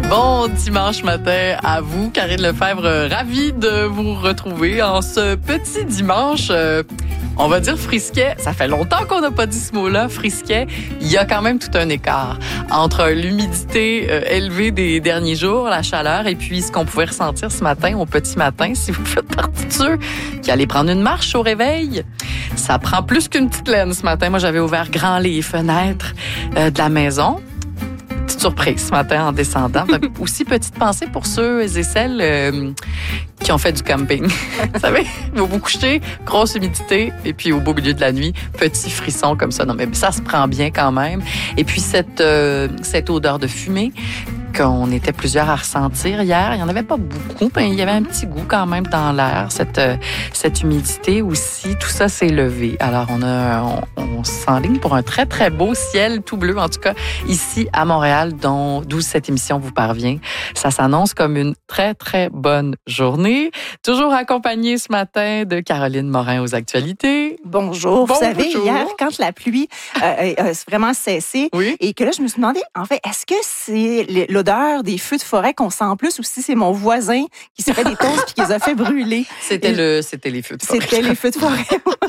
Bon dimanche matin à vous, Karine Lefebvre, ravie de vous retrouver en ce petit dimanche. On va dire frisquet. Ça fait longtemps qu'on n'a pas dit ce mot-là, frisquet. Il y a quand même tout un écart entre l'humidité élevée des derniers jours, la chaleur, et puis ce qu'on pouvait ressentir ce matin, au petit matin, si vous faites partie de ceux qui allaient prendre une marche au réveil. Ça prend plus qu'une petite laine ce matin. Moi, j'avais ouvert grand les fenêtres de la maison. Petite surprise ce matin en descendant. Aussi, petite pensée pour ceux et celles qui ont fait du camping. Vous savez, vous couchez, grosse humidité, et puis au beau milieu de la nuit, petit frisson comme ça. Non, mais ça se prend bien quand même. Et puis cette odeur de fumée qu'on était plusieurs à ressentir hier. Il n'y en avait pas beaucoup, mais il y avait un petit goût quand même dans l'air, cette humidité aussi. Tout ça s'est levé. Alors, on s'enligne pour un très, très beau ciel tout bleu, en tout cas ici à Montréal, d'où cette émission vous parvient. Ça s'annonce comme une très, très bonne journée. Toujours accompagnée ce matin de Caroline Morin aux actualités. Bonjour. Vous savez, hier, quand la pluie a vraiment cessé, oui, et que là, je me suis demandé, en fait, est-ce que c'est l'odeur des feux de forêt qu'on sent en plus, ou si c'est mon voisin qui s'est fait des toasts puis qui les a fait brûler? C'était les feux de forêt. C'était les feux de forêt.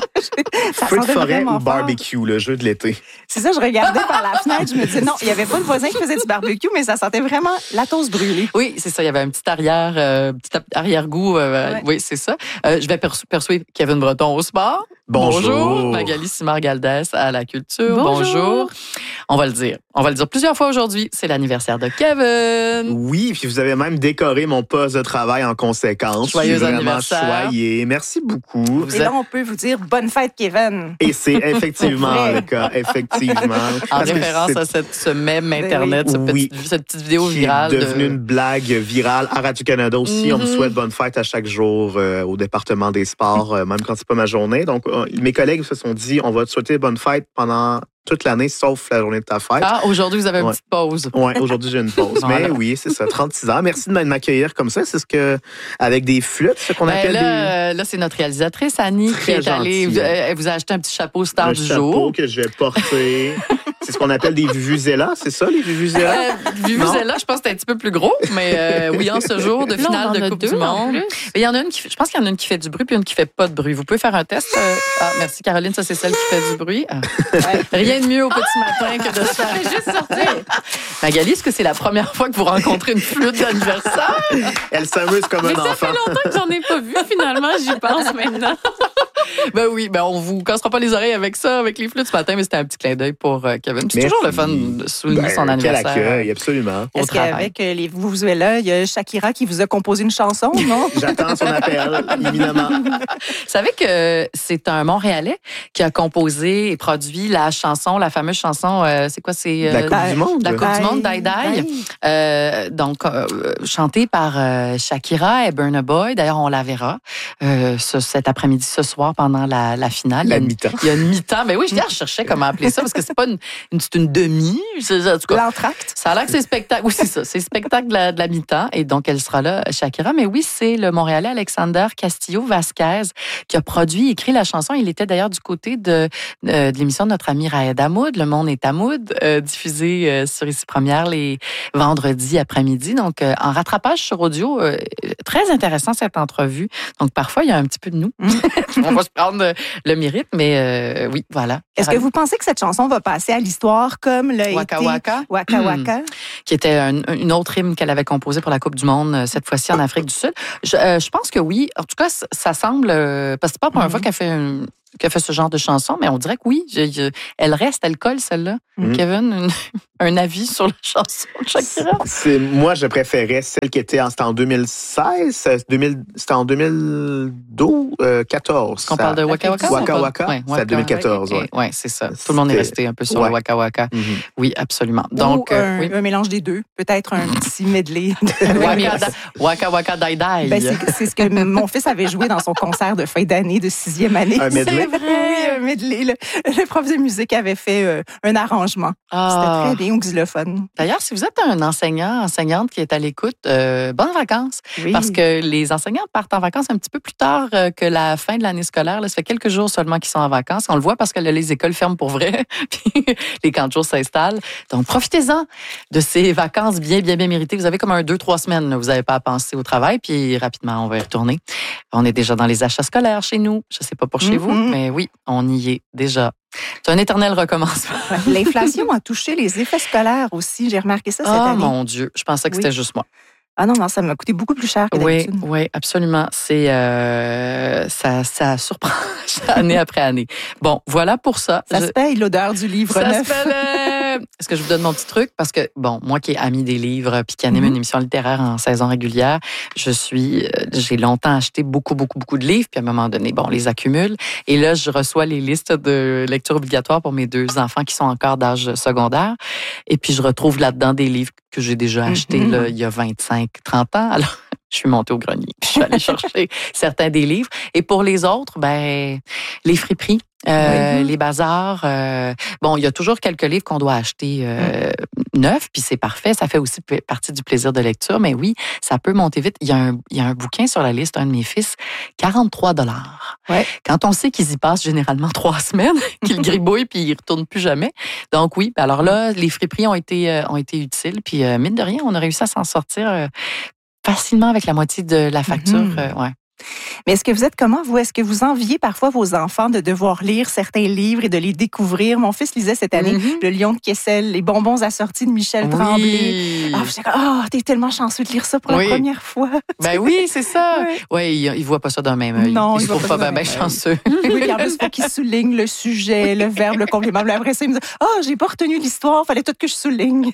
Feu de forêt ou barbecue, le jeu de l'été. C'est ça, je regardais par la fenêtre, je me disais non, il n'y avait pas de voisin qui faisait du barbecue, mais ça sentait vraiment la toast brûlée. Oui, c'est ça, il y avait un petit arrière-goût. Ouais. Oui, c'est ça. Je vais persuader Kevin Breton au sport. Bonjour. Magali Simard-Galdès à la culture. Bonjour. On va le dire plusieurs fois aujourd'hui. C'est l'anniversaire de Kevin. Oui, puis vous avez même décoré mon poste de travail en conséquence. Joyeux anniversaire. Choyé. Merci beaucoup. Et là, on peut vous dire bonne fête, Kevin. Et c'est effectivement le cas, effectivement. En référence à ce mème Internet, cette petite vidéo virale. Qui est devenue une blague virale à Radio-Canada aussi. On me souhaite bonne fête à chaque jour au département des sports, même quand c'est pas ma journée. Donc, mes collègues se sont dit, on va te souhaiter bonne fête pendant toute l'année, sauf la journée de ta fête. Ah, aujourd'hui, vous avez une petite pause. Oui, aujourd'hui, j'ai une pause. Voilà. Mais oui, c'est ça, 36 ans. Merci de m'accueillir comme ça. C'est ce que, avec des flûtes, ce qu'on appelle là, c'est notre réalisatrice, Annie, qui est allée. Elle vous a acheté un petit chapeau star du jour. Un chapeau que je vais porter. C'est ce qu'on appelle des vuvuzelas, c'est ça, les vuvuzelas? Vuvuzelas, je pense que c'est un petit peu plus gros, mais oui, en ce jour de finale de Coupe du Monde. Mais il y en a une je pense qu'il y en a une qui fait du bruit puis une qui fait pas de bruit. Vous pouvez faire un test. Merci Caroline, ça c'est celle qui fait du bruit. Rien de mieux au petit matin que de se faire juste sortir. Magali, est-ce que c'est la première fois que vous rencontrez une flûte d'anniversaire? Elle s'amuse comme un enfant. Ça fait longtemps que j'en ai pas vu, finalement, j'y pense maintenant. Ben oui, on vous cassera pas les oreilles avec ça, avec les flûtes ce matin, mais c'était un petit clin d'œil pour Kevin. C'est toujours le fun de souligner son anniversaire. Quel accueil, absolument. Est-ce qu'avec les vuvuzelas, il y a Shakira qui vous a composé une chanson, non? J'attends son appel, évidemment. Vous savez que c'est un Montréalais qui a composé et produit la fameuse chanson, c'est quoi? C'est la Coupe du Monde. La Coupe du Monde, Die Die. Donc, chantée par Shakira et Burna Boy. D'ailleurs, on la verra cet après-midi, ce soir, pendant la finale. Mi-temps. Il y a une mi-temps. Mais oui, je cherchais comment appeler ça, parce que c'est pas c'est une demi. En tout cas, l'entracte. Ça a l'air que c'est spectacle. Oui, c'est ça. C'est spectacle de la mi-temps. Et donc, elle sera là, Shakira. Mais oui, c'est le Montréalais Alexander Castillo-Vasquez qui a produit et écrit la chanson. Il était d'ailleurs du côté de l'émission de notre ami Raed Hamoud, Le Monde est Hamoud, diffusée sur Ici Première les vendredis après-midi. Donc, en rattrapage sur audio, très intéressant cette entrevue. Donc, parfois, il y a un petit peu de nous. On va se prendre le mérite, mais oui, voilà. Est-ce que vous pensez que cette chanson va passer à l'histoire comme l'a Waka été Waka? Waka Waka? Qui était une autre hymne qu'elle avait composée pour la Coupe du Monde, cette fois-ci en Afrique du Sud. Je pense que oui. En tout cas, ça semble... parce que c'est pas la première fois qu'elle fait ce genre de chanson, mais on dirait que oui, elle colle celle-là. Kevin, un avis sur la chanson de Shakira? Moi, je préférais celle qui était c'était en 2016, c'était en 2014. Qu'on parle de Waka Waka? Waka Waka, c'est 2014. Oui, c'est ça. Tout le monde est resté un peu sur le Waka Waka. Oui, absolument. Donc, un mélange des deux. Peut-être un petit medley. Waka Waka Die Die. C'est ce que mon fils avait joué dans son concert de fin d'année, de 6e année. Un medley c'est vrai. Oui, un medley. Le prof de musique avait fait un arrangement. C'était très bien au xylophone. D'ailleurs, si vous êtes un enseignante qui est à l'écoute, bonnes vacances. Oui. Parce que les enseignants partent en vacances un petit peu plus tard que la fin de l'année scolaire. Là, ça fait quelques jours seulement qu'ils sont en vacances. On le voit parce que les écoles ferment pour vrai. Puis les camps de jour s'installent. Donc, profitez-en de ces vacances bien méritées. Vous avez comme 2-3 semaines. Là, vous n'avez pas à penser au travail. Puis rapidement, on va y retourner. On est déjà dans les achats scolaires chez nous. Je ne sais pas pour chez vous, mais oui, on y est déjà. C'est un éternel recommencement. L'inflation a touché les effets scolaires aussi. J'ai remarqué ça cette année. Oh mon Dieu, je pensais que c'était juste moi. Ah non, ça m'a coûté beaucoup plus cher que d'habitude. Oui, absolument. C'est ça surprend année après année. Bon, voilà pour ça. Ça se paye l'odeur du livre neuf. Ça se paye. Est-ce que je vous donne mon petit truc? Parce que, bon, moi qui ai amie des livres puis qui anime une émission littéraire en saison régulière, j'ai longtemps acheté beaucoup de livres, puis à un moment donné, bon, on les accumule. Et là, je reçois les listes de lecture obligatoire pour mes 2 enfants qui sont encore d'âge secondaire. Et puis, je retrouve là-dedans des livres que j'ai déjà achetés là, il y a 25-30 ans. Alors, je suis montée au grenier. Je suis allée chercher certains des livres. Et pour les autres, les friperies. Les bazars. Bon, il y a toujours quelques livres qu'on doit acheter neufs, puis c'est parfait. Ça fait aussi partie du plaisir de lecture. Mais oui, ça peut monter vite. Il y a un bouquin sur la liste, un de mes fils, 43 $. Ouais. Quand on sait qu'ils y passent généralement 3 semaines, qu'ils gribouillent puis ils retournent plus jamais. Donc oui, alors là, les friperies ont été utiles. Puis mine de rien, on a réussi à s'en sortir facilement avec la moitié de la facture. Ouais. Mais est-ce que vous êtes comment, vous? Est-ce que vous enviez parfois vos enfants de devoir lire certains livres et de les découvrir? Mon fils lisait cette année Le Lion de Kessel, Les bonbons assortis de Michel Tremblay. Ah, j'étais comme, t'es tellement chanceux de lire ça pour la première fois. Ben oui, c'est ça. Oui, il voit pas ça d'un même œil. Non, il trouve pas bien chanceux. Oui, puis en plus, il faut qu'il souligne le sujet, le verbe, le complément. Après ça, il me dit, j'ai pas retenu l'histoire, fallait tout que je souligne.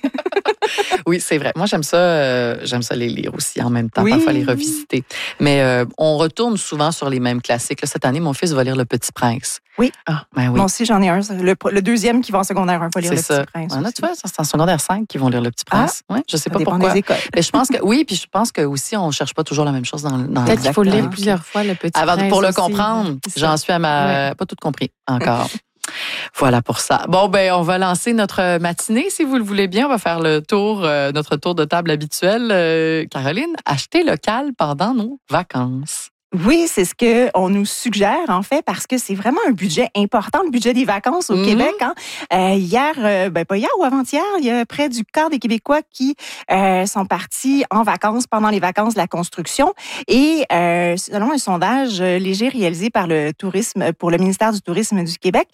Oui, c'est vrai. Moi, j'aime ça les lire aussi en même temps, parfois les revisiter. Mais on retourne souvent sur les mêmes classiques. Là, cette année, mon fils va lire Le Petit Prince. Oui. Oui. Moi aussi, j'en ai un. Le deuxième qui va en secondaire 1 va lire Le Petit Prince. Là, tu vois, c'est en secondaire 5 qui vont lire Le Petit Prince. Ouais, je sais pas pourquoi. Des écoles. Mais je pense que oui, puis je pense que aussi on cherche pas toujours la même chose dans peut-être qu'il faut le lire plusieurs fois, Le Petit Prince. Avant pour le aussi. comprendre. J'en suis à pas tout compris encore. Voilà pour ça. Bon, on va lancer notre matinée, si vous le voulez bien. On va faire notre tour de table habituel. Caroline, acheter local pendant nos vacances. Oui, c'est ce qu'on nous suggère, en fait, parce que c'est vraiment un budget important, le budget des vacances au Québec. Hier, pas hier ou avant-hier, il y a près du quart des Québécois qui sont partis en vacances pendant les vacances de la construction. Et selon un sondage léger réalisé par pour le ministère du Tourisme du Québec,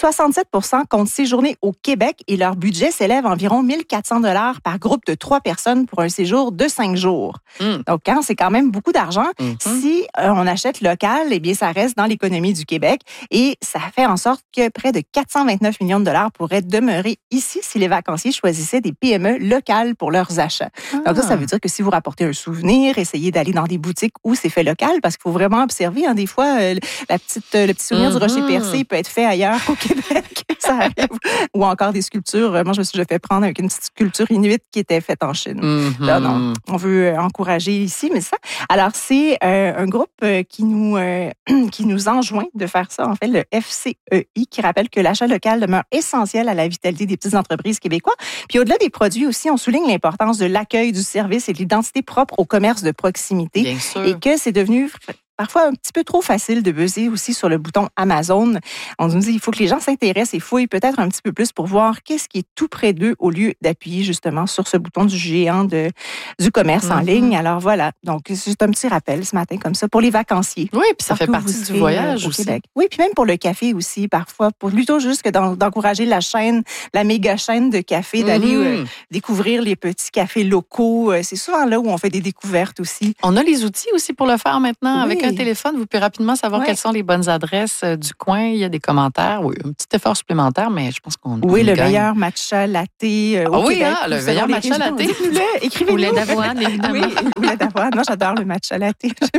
67% comptent séjourner au Québec et leur budget s'élève à environ 1 400 $ par groupe de 3 personnes pour un séjour de 5 jours. Donc, c'est quand même beaucoup d'argent. Si on achète local, eh bien, ça reste dans l'économie du Québec et ça fait en sorte que près de 429 millions de $ pourraient demeurer ici si les vacanciers choisissaient des PME locales pour leurs achats. Donc, ça veut dire que si vous rapportez un souvenir, essayez d'aller dans des boutiques où c'est fait local parce qu'il faut vraiment observer. Des fois, le petit souvenir du rocher percé peut être fait ailleurs qu'au Québec. Ça arrive. Ou encore des sculptures. Moi, je me suis fait prendre avec une petite sculpture inuite qui était faite en Chine. Là, non, on veut encourager ici, mais ça. Alors, c'est un groupe qui nous enjoint de faire ça, en fait, le FCEI, qui rappelle que l'achat local demeure essentiel à la vitalité des petites entreprises québécoises. Puis au-delà des produits aussi, on souligne l'importance de l'accueil du service et de l'identité propre au commerce de proximité. Bien sûr. Et que c'est devenu parfois un petit peu trop facile de buzzer aussi sur le bouton Amazon. On nous dit il faut que les gens s'intéressent et fouillent peut-être un petit peu plus pour voir qu'est-ce qui est tout près d'eux au lieu d'appuyer justement sur ce bouton du géant du commerce en ligne. Alors voilà, donc c'est un petit rappel ce matin comme ça pour les vacanciers. Oui, puis ça fait partie du voyage aussi. Québec. Oui, puis même pour le café aussi, parfois, plutôt juste que d'encourager la méga chaîne de café, d'aller découvrir les petits cafés locaux. C'est souvent là où on fait des découvertes aussi. On a les outils aussi pour le faire maintenant. Avec un téléphone, vous pouvez rapidement savoir quelles sont les bonnes adresses du coin. Il y a des commentaires. Oui, un petit effort supplémentaire, mais je pense qu'on le meilleur matcha latte au Québec. Le meilleur matcha latte. Écrivez-nous. Ou lait d'avoine, évidemment. Oui, ou lait d'avoine. Moi, j'adore le matcha latte.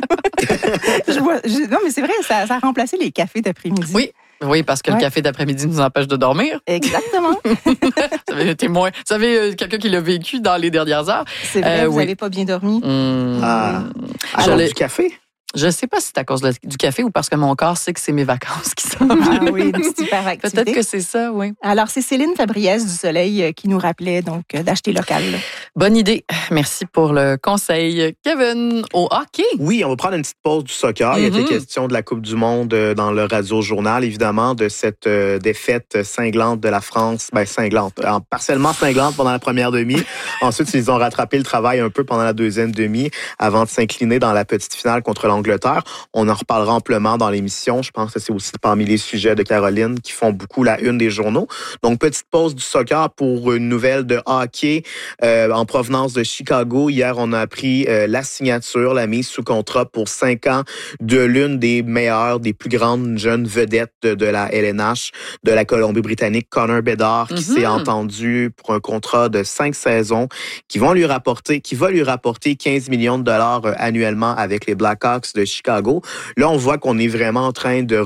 Non, mais c'est vrai, ça a remplacé les cafés d'après-midi. Oui, parce que le café d'après-midi nous empêche de dormir. Exactement. Vous avez témoin. Vous savez, quelqu'un qui l'a vécu dans les dernières heures. C'est vrai, vous n'avez pas bien dormi. Du café? Je sais pas si c'est à cause du café ou parce que mon corps sait que c'est mes vacances qui sont. Ah oui, une petite hyperactivité. Peut-être que c'est ça, oui. Alors, c'est Céline Fabriès du Soleil qui nous rappelait donc d'acheter local. Bonne idée. Merci pour le conseil. Kevin, au hockey. Oui, on va prendre une petite pause du soccer. Il était question de la Coupe du Monde dans le Radio-Journal, évidemment, de cette défaite cinglante de la France. Cinglante. Partiellement cinglante pendant la première demi. Ensuite, ils ont rattrapé le travail un peu pendant la deuxième demi avant de s'incliner dans la petite finale contre l'Angleterre. On en reparlera amplement dans l'émission. Je pense que c'est aussi parmi les sujets de Caroline qui font beaucoup la une des journaux. Donc, petite pause du soccer pour une nouvelle de hockey en provenance de Chicago. Hier, on a appris la signature, la mise sous contrat pour 5 ans de l'une des meilleures, des plus grandes jeunes vedettes de la LNH de la Colombie-Britannique, Connor Bedard, qui s'est entendu pour un contrat de 5 saisons qui va lui rapporter 15 millions de dollars annuellement avec les Blackhawks de Chicago. Là, on voit qu'on est vraiment en train de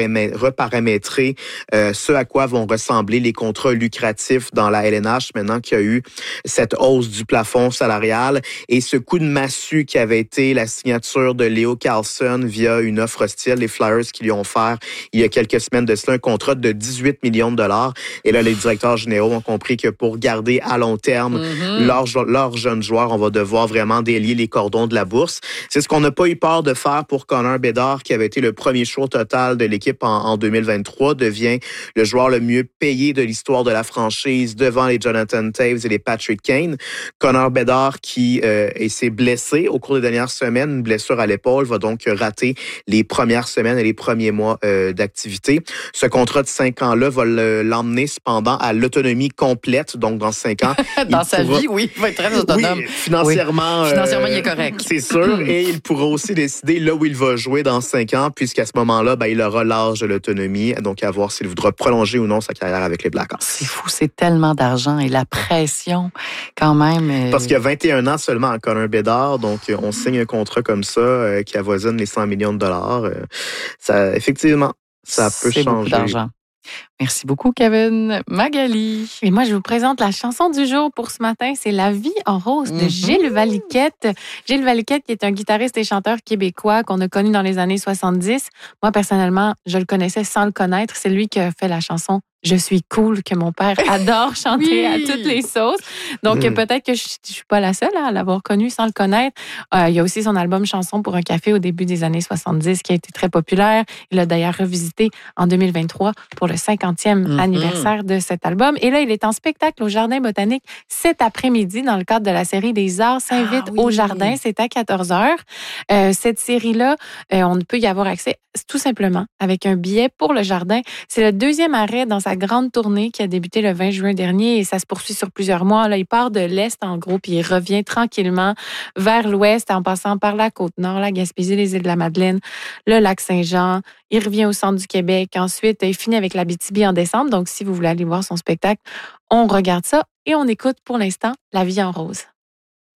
reparamétrer ce à quoi vont ressembler les contrats lucratifs dans la LNH maintenant qu'il y a eu cette hausse du plafond salarial et ce coup de massue qui avait été la signature de Leo Carlsson via une offre hostile, les Flyers qui lui ont offert il y a quelques semaines de cela un contrat de 18 millions de dollars. Et là, les directeurs généraux ont compris que pour garder à long terme leurs jeunes joueurs, on va devoir vraiment délier les cordons de la bourse. C'est ce qu'on n'a pas eu peur de faire pour Connor Bedard, qui avait été le premier choix total de l'équipe en 2023, devient le joueur le mieux payé de l'histoire de la franchise devant les Jonathan Toews et les Patrick Kane. Connor Bedard qui s'est blessé au cours des dernières semaines, une blessure à l'épaule, va donc rater les premières semaines et les premiers mois d'activité. Ce contrat de 5 ans-là va l'emmener cependant à l'autonomie complète, donc dans 5 ans. Dans sa vie, oui, il va être très autonome. Oui, financièrement, financièrement, il est correct. C'est sûr, et il pourra aussi décider là où il va jouer dans 5 ans, puisqu'à ce moment-là, il aura l'âge de l'autonomie, donc à voir s'il voudra prolonger ou non sa carrière avec les Blackhawks. C'est fou, c'est tellement d'argent et la pression quand même. Parce qu'il y a 21 ans seulement à Connor Bedard, donc on signe un contrat comme ça qui avoisine les 100 millions de dollars. Ça, effectivement, ça peut changer. Beaucoup d'argent. Merci beaucoup, Kevin. Magali. Et moi, je vous présente la chanson du jour pour ce matin. C'est La vie en rose de Gilles Valiquette. Gilles Valiquette, qui est un guitariste et chanteur québécois qu'on a connu dans les années 70. Moi, personnellement, je le connaissais sans le connaître. C'est lui qui a fait la chanson Je suis cool, que mon père adore chanter à toutes les sauces. Donc, peut-être que je suis pas la seule à l'avoir connu sans le connaître. Il y a aussi son album Chanson pour un café au début des années 70 qui a été très populaire. Il l'a d'ailleurs revisité en 2023 pour le 50e anniversaire de cet album. Et là, il est en spectacle au Jardin botanique cet après-midi dans le cadre de la série des Arts s'invite au Jardin. C'est à 14h. Cette série-là, on peut y avoir accès tout simplement avec un billet pour le Jardin. C'est le deuxième arrêt dans sa grande tournée qui a débuté le 20 juin dernier et ça se poursuit sur plusieurs mois. Là, il part de l'Est en gros puis il revient tranquillement vers l'Ouest en passant par la Côte-Nord, la Gaspésie, les îles de la Madeleine, le lac Saint-Jean. Il revient au centre du Québec. Ensuite, il finit avec l'Abitibi en décembre. Donc, si vous voulez aller voir son spectacle, on regarde ça et on écoute pour l'instant La vie en rose.